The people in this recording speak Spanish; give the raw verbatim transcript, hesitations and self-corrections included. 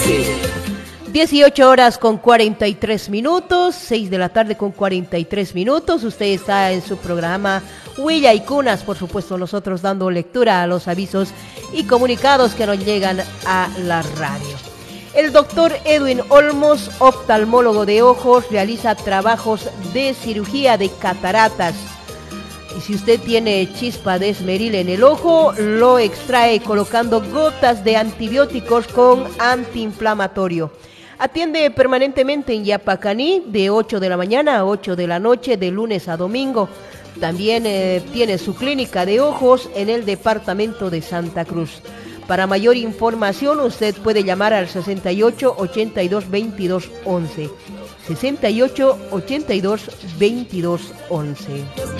dieciocho horas con cuarenta y tres minutos, seis de la tarde con cuarenta y tres minutos. Usted está en su programa Huilla y Cunas, por supuesto, nosotros dando lectura a los avisos y comunicados que nos llegan a la radio. El doctor Edwin Olmos, oftalmólogo de ojos, realiza trabajos de cirugía de cataratas. Y si usted tiene chispa de esmeril en el ojo, lo extrae colocando gotas de antibióticos con antiinflamatorio. Atiende permanentemente en Yapacaní de ocho de la mañana a ocho de la noche, de lunes a domingo. También eh, tiene su clínica de ojos en el departamento de Santa Cruz. Para mayor información, usted puede llamar al sesenta y ocho, ochenta y dos, veintidós, once. sesenta y ocho, ochenta y dos, veintidós, once.